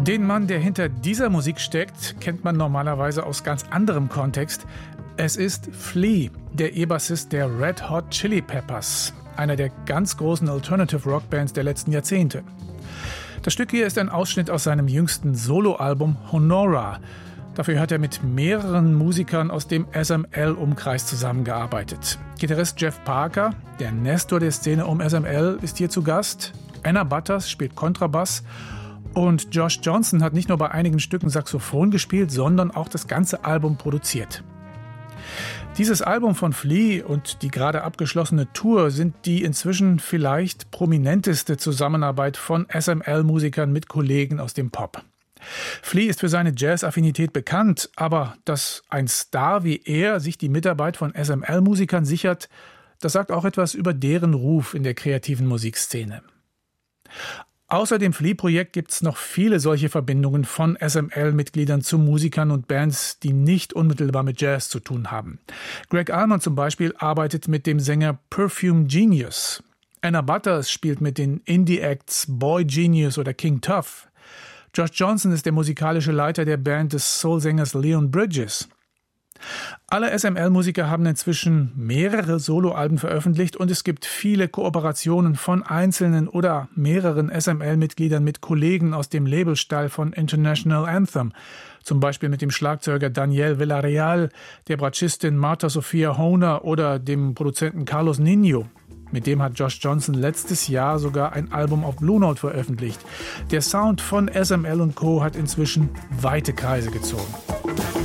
Den Mann, der hinter dieser Musik steckt, kennt man normalerweise aus ganz anderem Kontext. Es ist Flea, der E-Bassist der Red Hot Chili Peppers, einer der ganz großen Alternative-Rock-Bands der letzten Jahrzehnte. Das Stück hier ist ein Ausschnitt aus seinem jüngsten Soloalbum Honora. Dafür hat er mit mehreren Musikern aus dem SML-Umkreis zusammengearbeitet. Gitarrist Jeff Parker, der Nestor der Szene um SML, ist hier zu Gast. Anna Butters spielt Kontrabass. Und Josh Johnson hat nicht nur bei einigen Stücken Saxophon gespielt, sondern auch das ganze Album produziert. Dieses Album von Flea und die gerade abgeschlossene Tour sind die inzwischen vielleicht prominenteste Zusammenarbeit von SML-Musikern mit Kollegen aus dem Pop. Flea ist für seine Jazz-Affinität bekannt, aber dass ein Star wie er sich die Mitarbeit von SML-Musikern sichert, das sagt auch etwas über deren Ruf in der kreativen Musikszene. Außer dem Flea-Projekt gibt es noch viele solche Verbindungen von SML-Mitgliedern zu Musikern und Bands, die nicht unmittelbar mit Jazz zu tun haben. Greg Allman zum Beispiel arbeitet mit dem Sänger Perfume Genius. Anna Butters spielt mit den Indie-Acts Boy Genius oder King Tuff. Josh Johnson ist der musikalische Leiter der Band des Soul-Sängers Leon Bridges. Alle SML-Musiker haben inzwischen mehrere Soloalben veröffentlicht und es gibt viele Kooperationen von einzelnen oder mehreren SML-Mitgliedern mit Kollegen aus dem Labelstall von International Anthem. Zum Beispiel mit dem Schlagzeuger Daniel Villarreal, der Bratschistin Marta Sophia Honer oder dem Produzenten Carlos Nino. Mit dem hat Josh Johnson letztes Jahr sogar ein Album auf Blue Note veröffentlicht. Der Sound von SML & Co. hat inzwischen weite Kreise gezogen.